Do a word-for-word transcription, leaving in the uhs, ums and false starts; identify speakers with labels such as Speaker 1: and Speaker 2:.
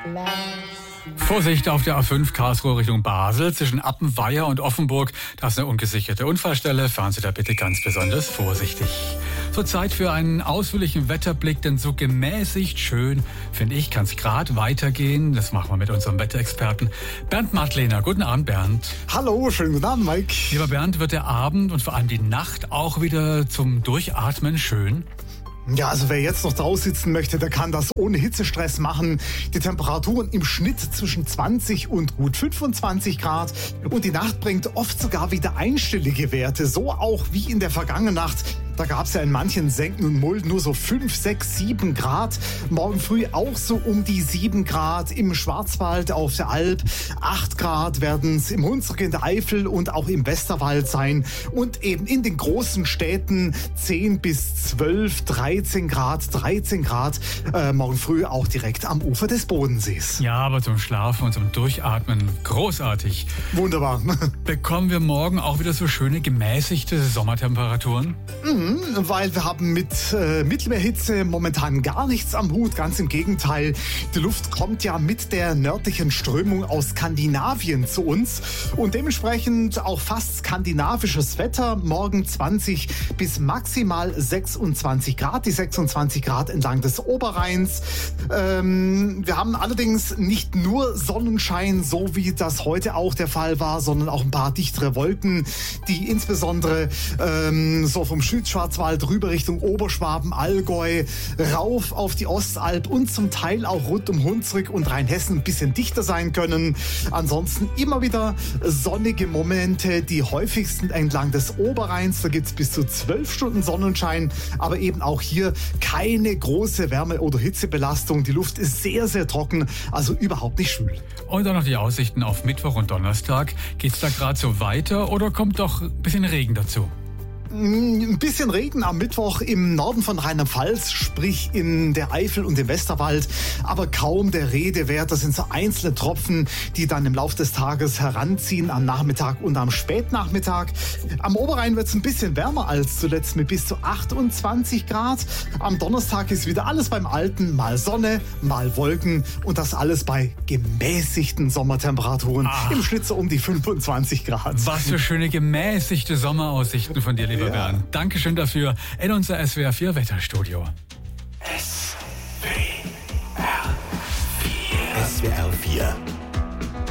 Speaker 1: Vorsicht auf der A fünf Karlsruhe Richtung Basel zwischen Appenweier und Offenburg. Das ist eine ungesicherte Unfallstelle. Fahren Sie da bitte ganz besonders vorsichtig. So, Zeit für einen ausführlichen Wetterblick, denn so gemäßigt schön, finde ich, kann es gerade weitergehen. Das machen wir mit unserem Wetterexperten Bernd Madlener. Guten Abend, Bernd.
Speaker 2: Hallo, schönen guten Abend, Mike.
Speaker 1: Lieber Bernd, wird der Abend und vor allem die Nacht auch wieder zum Durchatmen schön?
Speaker 2: Ja, also wer jetzt noch draußen sitzen möchte, der kann das ohne Hitzestress machen. Die Temperaturen im Schnitt zwischen zwanzig und gut fünfundzwanzig Grad. Und die Nacht bringt oft sogar wieder einstellige Werte. So auch wie in der vergangenen Nacht. Da gab es ja in manchen Senken und Mulden nur so fünf, sechs, sieben Grad. Morgen früh auch so um die sieben Grad. Im Schwarzwald, auf der Alp acht Grad werden es im Hunsrück, in der Eifel und auch im Westerwald sein. Und eben in den großen Städten zehn bis zwölf, dreizehn Grad, dreizehn Grad. Äh, morgen früh auch direkt am Ufer des Bodensees.
Speaker 1: Ja, aber zum Schlafen und zum Durchatmen großartig.
Speaker 2: Wunderbar.
Speaker 1: Bekommen wir morgen auch wieder so schöne gemäßigte Sommertemperaturen?
Speaker 2: Mhm, weil wir haben mit äh, Mittelmeerhitze momentan gar nichts am Hut. Ganz im Gegenteil, die Luft kommt ja mit der nördlichen Strömung aus Skandinavien zu uns. Und dementsprechend auch fast skandinavisches Wetter. Morgen zwanzig bis maximal sechsundzwanzig Grad. Die sechsundzwanzig Grad entlang des Oberrheins. Ähm, wir haben allerdings nicht nur Sonnenschein, so wie das heute auch der Fall war, sondern auch ein paar dichtere Wolken, die insbesondere ähm, so vom Südschwarzwald rüber Richtung Oberschwaben, Allgäu, rauf auf die Ostalb und zum Teil auch rund um Hunsrück und Rheinhessen ein bisschen dichter sein können. Ansonsten immer wieder sonnige Momente, die häufigsten entlang des Oberrheins. Da gibt es bis zu zwölf Stunden Sonnenschein, aber eben auch hier keine große Wärme- oder Hitzebelastung. Die Luft ist sehr, sehr trocken, also überhaupt nicht schwül.
Speaker 1: Und dann noch die Aussichten auf Mittwoch und Donnerstag. Geht's da gerade so weiter oder kommt doch ein bisschen Regen dazu?
Speaker 2: Ein bisschen Regen am Mittwoch im Norden von Rheinland-Pfalz, sprich in der Eifel und im Westerwald, aber kaum der Rede wert. Das sind so einzelne Tropfen, die dann im Laufe des Tages heranziehen am Nachmittag und am Spätnachmittag. Am Oberrhein wird es ein bisschen wärmer als zuletzt mit bis zu achtundzwanzig Grad. Am Donnerstag ist wieder alles beim Alten, mal Sonne, mal Wolken und das alles bei gemäßigten Sommertemperaturen. Ach. Im Schnitt so um die fünfundzwanzig Grad.
Speaker 1: Was für schöne gemäßigte Sommeraussichten von dir, lieber
Speaker 2: Ja.
Speaker 1: Bernd. Dankeschön dafür in unser S W R vier Wetterstudio.
Speaker 3: S W R vier. S W R vier